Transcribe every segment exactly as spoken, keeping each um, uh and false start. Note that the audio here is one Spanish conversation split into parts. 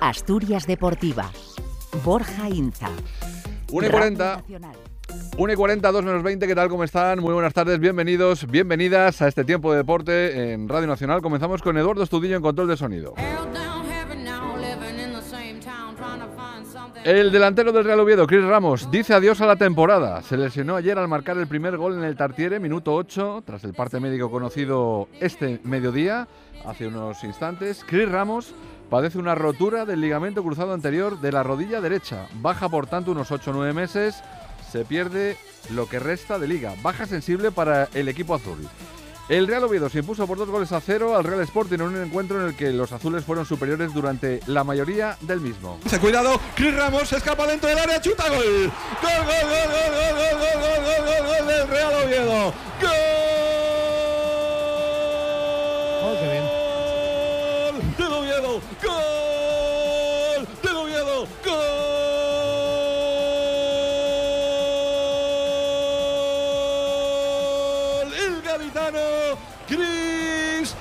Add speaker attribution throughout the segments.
Speaker 1: Asturias Deportiva. Borja Inza.
Speaker 2: una y cuarenta. una y cuarenta, dos menos veinte, ¿qué tal? ¿Cómo están? Muy buenas tardes, bienvenidos, bienvenidas a este tiempo de deporte en Radio Nacional. Comenzamos con Eduardo Estudillo en control de sonido. El delantero del Real Oviedo, Cris Ramos, dice adiós a la temporada. Se lesionó ayer al marcar el primer gol en el Tartiere, minuto ocho, tras el parte médico conocido este mediodía, hace unos instantes. Cris Ramos padece una rotura del ligamento cruzado anterior de la rodilla derecha. Baja, por tanto, unos ocho o nueve meses. Se pierde lo que resta de liga. Baja sensible para el equipo azul. El Real Oviedo se impuso por dos goles a cero al Real Sporting en un encuentro en el que los azules fueron superiores durante la mayoría del mismo.
Speaker 3: Cuidado, Cris Ramos se escapa dentro del área, chuta, gol. Gol, gol, gol, gol, gol, gol, gol, gol, gol, gol, gol del Real Oviedo. Gol.
Speaker 4: Oh, qué bien.
Speaker 3: Del Oviedo. Gol del Oviedo. Gol. Cris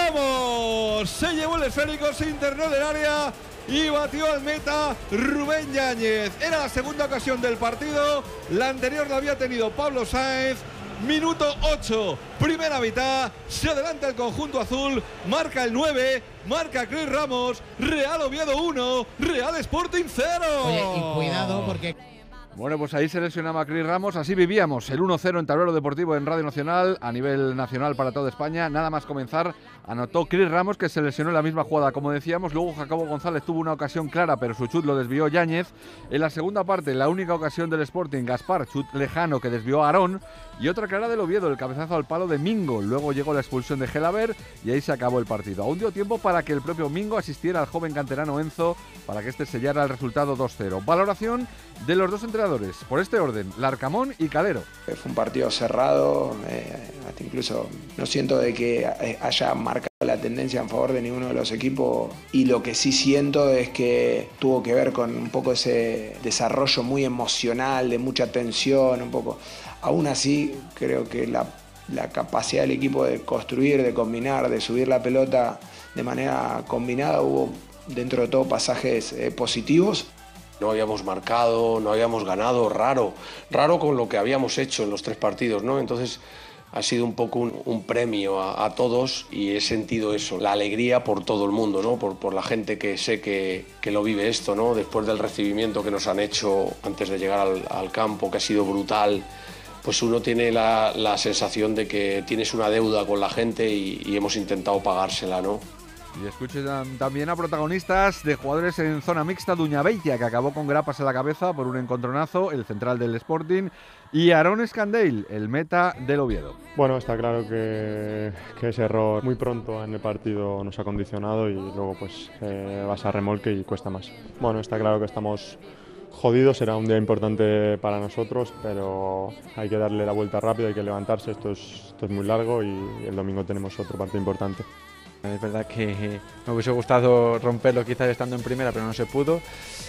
Speaker 3: Ramos se llevó el esférico, se internó en el área y batió al meta Rubén Yáñez. Era la segunda ocasión del partido, la anterior la había tenido Pablo Sáenz. Minuto ocho, primera mitad, se adelanta el conjunto azul, marca el nueve, marca Cris Ramos. Real Oviedo uno, Real Sporting cero.
Speaker 4: Oye, y cuidado porque...
Speaker 2: Bueno, pues ahí se lesionaba Cris Ramos, así vivíamos el uno cero en Tablero Deportivo en Radio Nacional, a nivel nacional para toda España. Nada más comenzar, anotó Cris Ramos, que se lesionó en la misma jugada, como decíamos. Luego Jacobo González tuvo una ocasión clara, pero su chut lo desvió Yáñez. En la segunda parte, la única ocasión del Sporting, Gaspar, chut lejano que desvió a Aarón. Y otra clara del Oviedo, el cabezazo al palo de Mingo. Luego llegó la expulsión de Gelaber y ahí se acabó el partido. Aún dio tiempo para que el propio Mingo asistiera al joven canterano Enzo para que este sellara el resultado dos cero. Valoración de los dos entrenadores, por este orden, Larcamón y Calero.
Speaker 5: Fue un partido cerrado, eh, hasta incluso no siento de que haya marcado la tendencia en favor de ninguno de los equipos, y lo que sí siento es que tuvo que ver con un poco ese desarrollo muy emocional, de mucha tensión, un poco. Aún así, creo que la, la capacidad del equipo de construir, de combinar, de subir la pelota de manera combinada, hubo dentro de todo pasajes eh, positivos.
Speaker 6: No habíamos marcado, no habíamos ganado, raro, raro con lo que habíamos hecho en los tres partidos, ¿no? Entonces ha sido un poco un, un premio a, a todos, y he sentido eso, la alegría por todo el mundo, ¿no? Por, por la gente que sé que, que lo vive esto, ¿no? Después del recibimiento que nos han hecho antes de llegar al, al campo, que ha sido brutal, pues uno tiene la, la sensación de que tienes una deuda con la gente y, y hemos intentado pagársela, ¿no?
Speaker 2: Y escuchen también a protagonistas de jugadores en zona mixta, Duñabeitia, que acabó con grapas en la cabeza por un encontronazo, el central del Sporting, y Aarón Escandell, el meta del Oviedo.
Speaker 7: Bueno, está claro que, que ese error muy pronto en el partido nos ha condicionado y luego pues eh, vas a remolque y cuesta más. Bueno, está claro que estamos jodidos, será un día importante para nosotros, pero hay que darle la vuelta rápido, hay que levantarse, esto es, esto es muy largo y el domingo tenemos otro partido importante.
Speaker 8: Es verdad que me hubiese gustado romperlo quizás estando en primera, pero no se pudo.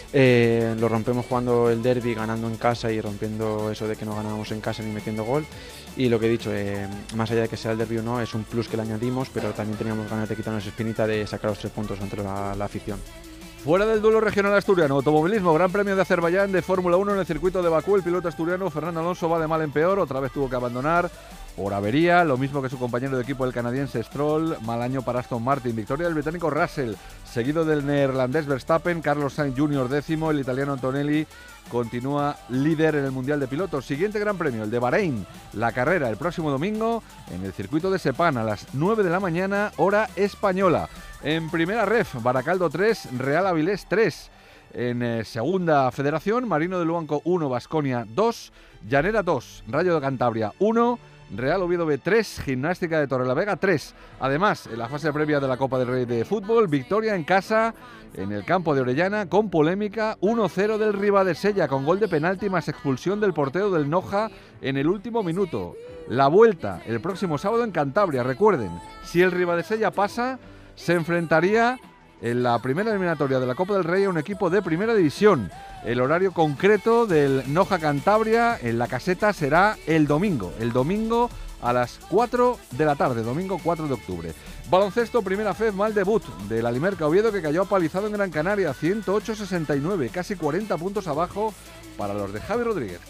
Speaker 8: Eh, lo rompemos jugando el derbi, ganando en casa y rompiendo eso de que no ganábamos en casa ni metiendo gol. Y lo que he dicho, eh, más allá de que sea el derbi o no, es un plus que le añadimos, pero también teníamos ganas de quitarnos espinita de sacar los tres puntos ante la, la afición.
Speaker 2: Fuera del duelo regional asturiano, automovilismo, Gran Premio de Azerbaiyán de Fórmula uno en el circuito de Bakú. El piloto asturiano Fernando Alonso va de mal en peor, otra vez tuvo que abandonar por avería, lo mismo que su compañero de equipo el canadiense Stroll. Mal año para Aston Martin. Victoria del británico Russell, seguido del neerlandés Verstappen. Carlos Sainz junior décimo, el italiano Antonelli continúa líder en el Mundial de Pilotos. Siguiente Gran Premio, el de Bahrein, la carrera el próximo domingo en el circuito de Sepán a las nueve de la mañana, hora española. En primera ref, Baracaldo tres, Real Avilés tres. En eh, segunda federación, Marino de Luanco uno, Baskonia dos, Llanera dos, Rayo de Cantabria uno, Real Oviedo B tres, Gimnástica de Torrelavega tres. Además, en la fase previa de la Copa del Rey de Fútbol, victoria en casa en el campo de Orellana con polémica, uno cero del Ribadesella con gol de penalti más expulsión del portero del Noja en el último minuto. La vuelta el próximo sábado en Cantabria. Recuerden, si el Ribadesella pasa, se enfrentaría en la primera eliminatoria de la Copa del Rey a un equipo de primera división. El horario concreto del Noja Cantabria en la Caseta será el domingo, el domingo a las cuatro de la tarde, domingo cuatro de octubre. Baloncesto, Primera F E D, mal debut del Alimerca Oviedo, que cayó apalizado en Gran Canaria, ciento ocho a sesenta y nueve, casi cuarenta puntos abajo para los de Javi Rodríguez.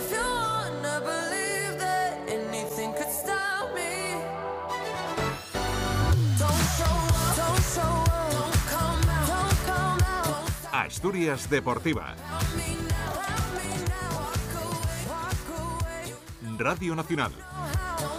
Speaker 9: Asturias Deportiva. Radio Nacional.